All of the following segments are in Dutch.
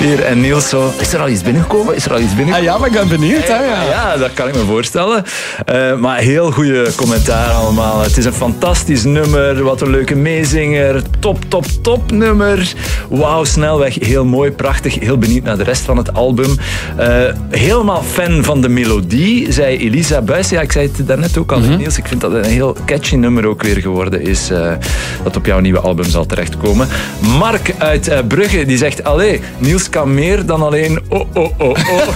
Hier, en Niels zo... Is er al iets binnengekomen? Ja, maar ik ben benieuwd. Hè, Ja, dat kan ik me voorstellen. Maar heel goede commentaar allemaal. Het is een fantastisch nummer. Wat een leuke meezinger. Top nummer. Wauw, Snelweg. Heel mooi, prachtig. Heel benieuwd naar de rest van het album. Helemaal fan van de melodie, zei Elisa Buijs. Ja, ik zei het daarnet ook al, Niels. Ik vind dat een heel catchy nummer ook weer geworden is. Dat op jouw nieuwe album zal terechtkomen. Mark uit Brugge, die zegt... Allee, Niels kan meer dan alleen... Oh.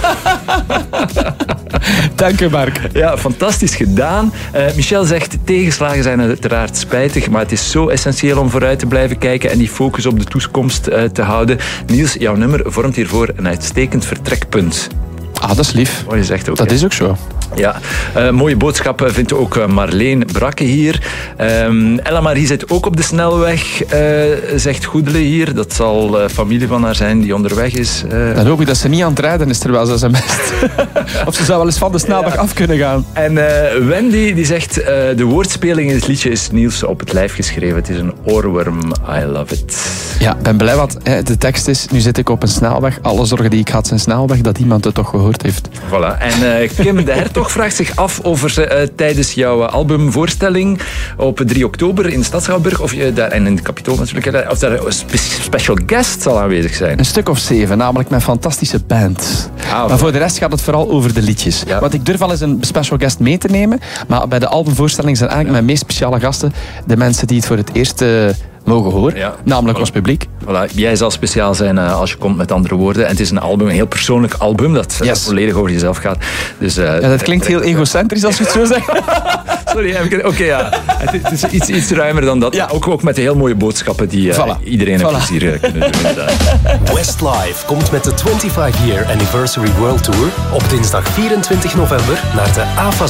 Dank u, Mark. Ja, fantastisch gedaan. Michel zegt, tegenslagen zijn uiteraard spijtig, maar het is zo essentieel om vooruit te blijven kijken en die focus op de toekomst te houden. Niels, jouw nummer vormt hiervoor een uitstekend vertrekpunt. Ah, dat is lief. Oh, je zegt ook, dat is ook zo. Ja, mooie boodschap vindt ook Marleen Brakke hier. Ella Marie zit ook op de snelweg, zegt Goedele hier. Dat zal familie van haar zijn die onderweg is. Dan hoop ik dat ze niet aan het rijden is terwijl ze zijn best. Of ze zou wel eens van de snelweg af kunnen gaan. En Wendy die zegt, de woordspeling in het liedje is Niels op het lijf geschreven. Het is een oorworm, I love it. Ja, ik ben blij wat de tekst is. Nu zit ik op een snelweg. Alle zorgen die ik had zijn snelweg, dat iemand het toch gehoord heeft. Voilà. En Kim de Hertog vraagt zich af of er tijdens jouw albumvoorstelling op 3 oktober in Stadschouwburg, of je daar, en in het Capitool natuurlijk, of daar een special guest zal aanwezig zijn. Een stuk of 7, namelijk met een fantastische band. Maar voor de rest gaat het vooral over de liedjes. Ja. Want ik durf al eens een special guest mee te nemen, maar bij de albumvoorstelling zijn eigenlijk mijn meest speciale gasten de mensen die het voor het eerst mogen horen, namelijk ons publiek. Voilà. Jij zal speciaal zijn als je komt, met andere woorden. En het is een album, een heel persoonlijk album dat volledig over jezelf gaat. Dus, dat klinkt heel egocentrisch als je het zo zegt. Sorry, oké. Het is iets ruimer dan dat. Ja. Ook met de heel mooie boodschappen die iedereen een plezier kunnen doen. Westlife komt met de 25-year Anniversary World Tour op dinsdag 24 november naar de AFA